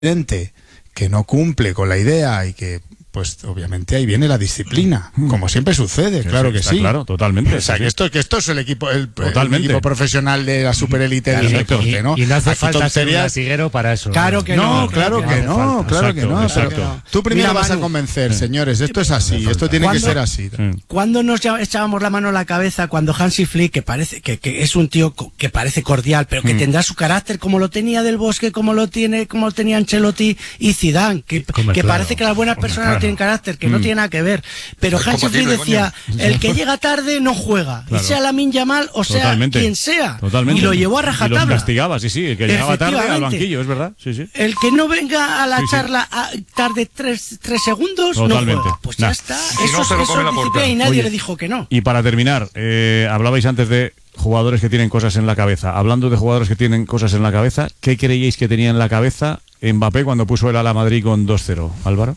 presidente que no cumple con la idea y que, pues obviamente ahí viene la disciplina, como siempre sucede, claro que sí. Claro, totalmente. O sea, sí. que esto es el equipo profesional de la superélite del deporte, ¿no? Y no hace Aquí falta ser un tonterías. latiguero para eso. Claro que no, claro que no. Exacto. Tú primero Mira, vas a Manu, convencer, señores, esto es así, esto tiene que ser así. ¿Cuándo nos echábamos la mano a la cabeza cuando Hansi Flick, que parece que es un tío que parece cordial, pero que tendrá su carácter como lo tenía Del Bosque, como lo tenía Ancelotti y Zidane, que parece que las buenas personas no tienen carácter, que no tiene nada que ver, pero Hansi Flick decía, el que llega tarde no juega, y sea Lamine Yamal o sea quien sea, y lo llevó a rajatabla. Y los castigaba, sí, el que llegaba tarde al banquillo, es verdad, sí. El que no venga a la charla tarde 3 segundos, totalmente. No juega. Pues ya está, eso se lo come la puerta. Y nadie le dijo que no. Y para terminar, hablabais antes de jugadores que tienen cosas en la cabeza. Hablando de jugadores que tienen cosas en la cabeza, ¿qué creíais que tenía en la cabeza Mbappé cuando puso el Al Madrid con 2-0? Álvaro.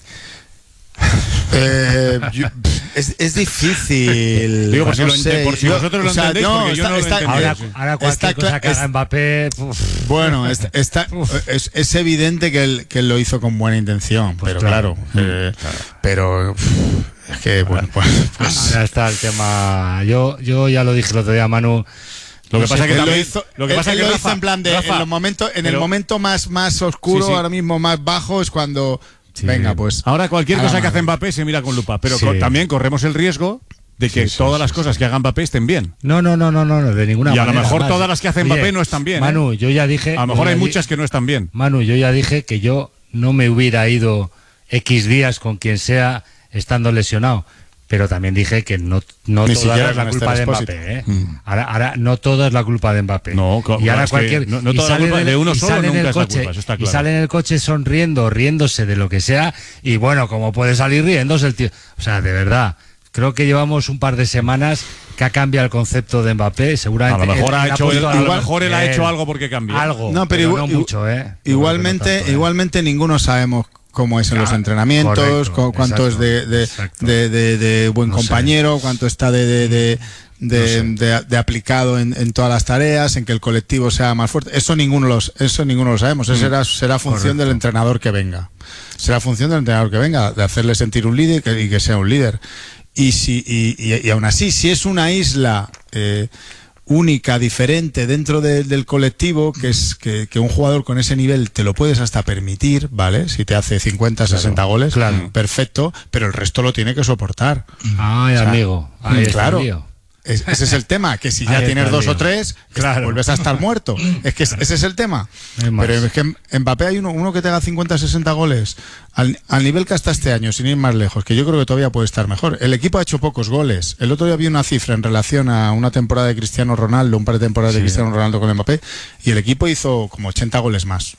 Es difícil. Digo, por si vosotros lo entendéis, porque yo no lo entendía. Ahora cualquier cosa que haga Mbappé... Bueno, es evidente que él lo hizo con buena intención, pues pero claro. Pero es que, bueno, pues ahora está el tema. Yo ya lo dije el otro día, Manu. Lo que pasa es que él lo hizo en plan de en el momento más oscuro, ahora mismo más bajo, es cuando... Sí. Venga, pues. Ahora cualquier cosa que hace Mbappé se mira con lupa, pero también corremos el riesgo de que todas las cosas que haga Mbappé estén bien. No, de ninguna manera. Y a lo mejor más. Todas las que hace Mbappé no están bien. Manu, yo ya dije... A lo mejor hay muchas que no están bien. Manu, yo ya dije que yo no me hubiera ido X días con quien sea estando lesionado. Pero también dije que no toda es la culpa de Mbappé, ¿eh? Ahora no todo es la culpa de Mbappé. No, y ahora cualquier no toda la culpa de uno solo nunca es la culpa, eso está claro. Y sale en el coche riéndose de lo que sea, y bueno, como puede salir riéndose el tío. O sea, de verdad, creo que llevamos un par de semanas que ha cambiado el concepto de Mbappé, seguramente. A lo mejor él ha hecho algo porque cambió. Algo, no, pero no mucho, ¿eh? Igualmente ninguno sabemos cómo es en los entrenamientos, cuánto es de buen compañero, cuánto está de aplicado en todas las tareas, en que el colectivo sea más fuerte. Eso ninguno lo sabemos. Eso será función del entrenador que venga. Será función del entrenador que venga, de hacerle sentir un líder y que sea un líder. Y aún así, si es una isla única, diferente dentro del colectivo, que es que un jugador con ese nivel te lo puedes hasta permitir, ¿vale? Si te hace 50, 60 goles, perfecto, pero el resto lo tiene que soportar. Ay, amigo, claro. Ese es el tema, que si ya tienes 2 o 3, vuelves a estar muerto. Es que ese es el tema. Pero es que en Mbappé hay uno que te haga 50, 60 goles al nivel que hasta este año, sin ir más lejos, que yo creo que todavía puede estar mejor. El equipo ha hecho pocos goles. El otro día vi una cifra en relación a una temporada de Cristiano Ronaldo, un par de temporadas de Cristiano Ronaldo con Mbappé, y el equipo hizo como 80 goles más.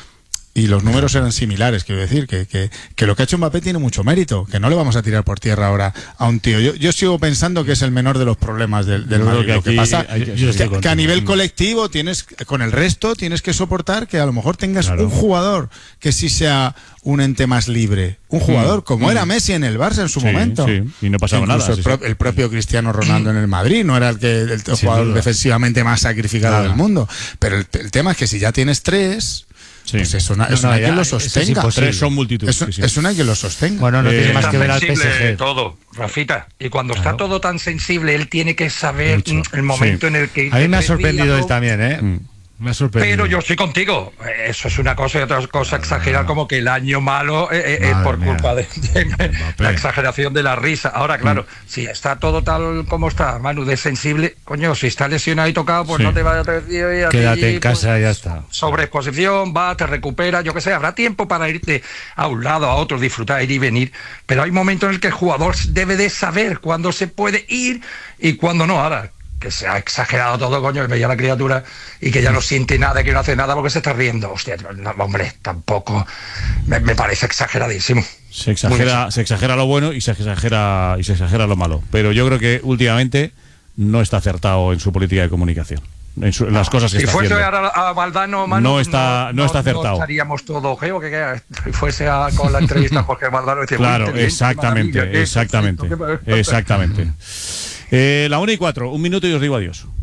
Y los números eran similares, quiero decir, que lo que ha hecho Mbappé tiene mucho mérito, que no le vamos a tirar por tierra ahora a un tío. Yo sigo pensando que es el menor de los problemas del Madrid. Lo que pasa que a nivel colectivo con el resto tienes que soportar que a lo mejor tengas un jugador que sí sea un ente más libre. Un jugador como era Messi en el Barça en su momento. Sí, y no pasaba nada. El propio Cristiano Ronaldo en el Madrid no era el jugador defensivamente más sacrificado del mundo. Pero el tema es que si ya tienes 3... pues es una quien lo sostenga. 3 son multitud. Es una quien lo sostenga. Bueno, no tiene más que ver al PSG. Todo, Rafita. Y cuando está todo tan sensible, él tiene que saber el momento en el que... A mí me ha sorprendido él también, ¿eh? Me ha sorprendido. Pero yo estoy contigo. Eso es una cosa y otra cosa exagerar, como que el año malo es por culpa de la exageración de la risa. Ahora, claro, si está todo tal como está, Manu, de sensible, coño, si está lesionado y tocado, pues no te vayas a decir... Quédate en casa y ya está. Sobreexposición, te recupera, yo qué sé, habrá tiempo para irte a un lado, a otro, disfrutar, ir y venir, pero hay momentos en el que el jugador debe de saber cuándo se puede ir y cuándo no. Ahora, que se ha exagerado todo, coño, que veía a la criatura y que ya no siente nada, que no hace nada porque se está riendo. Hostia, no, hombre, tampoco me parece exageradísimo. Se exagera lo bueno y se exagera lo malo. Pero yo creo que últimamente no está acertado en su política de comunicación. En las cosas que está haciendo. Si fuese a Valdano, Manu, no está acertado. No estaríamos todos geo, que fuese con la entrevista a Jorge Valdano. Claro, exactamente. La 1:04, 1 minuto y os digo adiós.